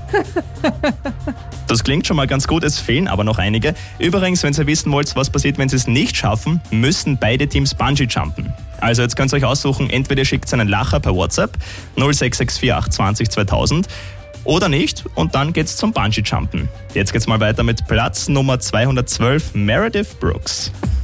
Das klingt schon mal ganz gut, es fehlen aber noch einige. Übrigens, wenn ihr wissen wollt, was passiert, wenn sie es nicht schaffen, müssen beide Teams Bungee-jumpen. Also jetzt könnt ihr euch aussuchen, entweder schickt einen Lacher per WhatsApp 0664 820 2000 oder nicht und dann geht's zum Bungee-Jumpen. Jetzt geht's mal weiter mit Platz Nummer 212, Meredith Brooks.